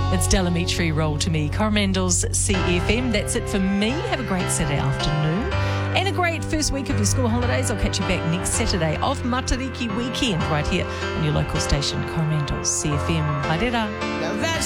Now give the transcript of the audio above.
It's Delamitri Roll to Me, Coromandel's CFM. That's it for me. Have a great Saturday afternoon and a great first week of your school holidays. I'll catch you back next Saturday of Matariki weekend right here on your local station, Coromandel's CFM. Haere rā.